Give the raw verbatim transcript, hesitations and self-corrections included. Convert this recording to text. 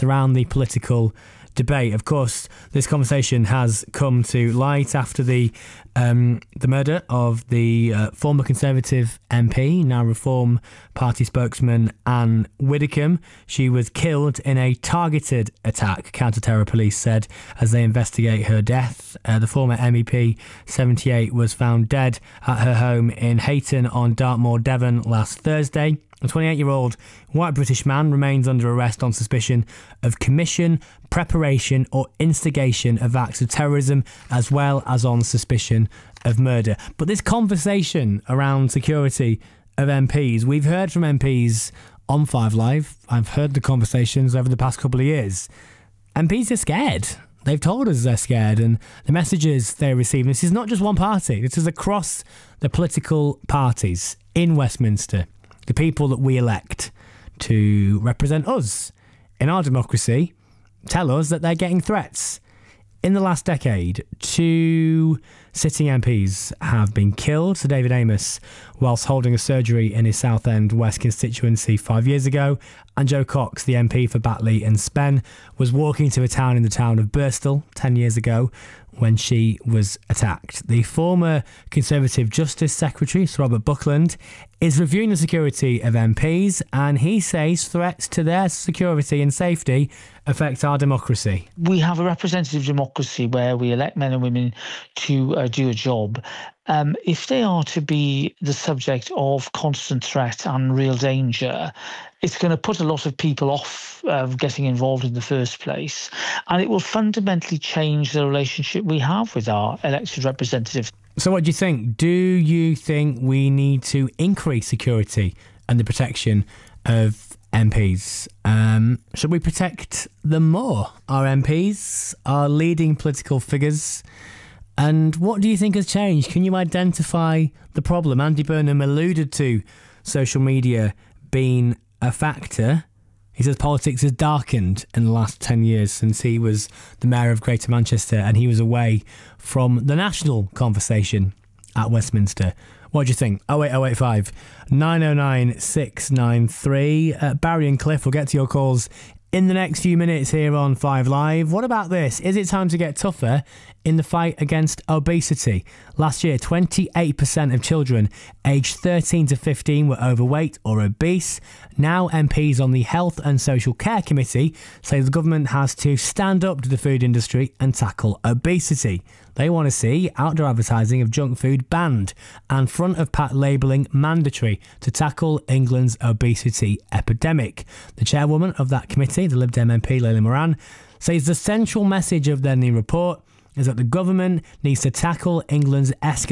surround the political debate. Of course, this conversation has come to light after the um, the murder of the uh, former Conservative M P, now Reform Party spokesman Anne Widdecombe. She was killed in a targeted attack, counter-terror police said, as they investigate her death. Uh, the former M E P, seventy-eight, was found dead at her home in Hayton on Dartmoor, Devon, last Thursday. A twenty-eight-year-old white British man remains under arrest on suspicion of commission, preparation or instigation of acts of terrorism, as well as on suspicion of murder. But this conversation around security of M Ps, we've heard from M Ps on Five Live. I've heard the conversations over the past couple of years. M Ps are scared. They've told us they're scared, and the messages they receive, this is not just one party, this is across the political parties in Westminster. The people that we elect to represent us in our democracy tell us that they're getting threats. In the last decade, two sitting M Ps have been killed. Sir David Amess, whilst holding a surgery in his Southend West constituency five years ago, and Jo Cox, the M P for Batley and Spen, was walking to a town in the town of Birstall ten years ago when she was attacked. The former Conservative Justice Secretary, Sir Robert Buckland, is reviewing the security of M Ps, and he says threats to their security and safety affect our democracy. We have a representative democracy where we elect men and women to uh, do a job. Um, if they are to be the subject of constant threat and real danger, it's going to put a lot of people off uh, getting involved in the first place, and it will fundamentally change the relationship we have with our elected representatives. So what do you think? Do you think we need to increase security and the protection of M Ps? Um, should we protect them more? Our M Ps, our leading political figures. And what do you think has changed? Can you identify the problem? Andy Burnham alluded to social media being a factor. He says politics has darkened in the last ten years since he was the mayor of Greater Manchester and he was away from the national conversation at Westminster. What do you think? oh eight oh eight five, nine oh nine, six nine three. Uh, Barry and Cliff will get to your calls in the next few minutes here on Five Live. What about this? Is it time to get tougher in the fight against obesity? Last year, twenty-eight percent of children aged thirteen to fifteen were overweight or obese. Now M Ps on the Health and Social Care Committee say the government has to stand up to the food industry and tackle obesity. They want to see outdoor advertising of junk food banned and front-of-pack labelling mandatory to tackle England's obesity epidemic. The chairwoman of that committee, the Lib Dem M P Layla Moran, says the central message of their new report is that the government needs to tackle England's escalating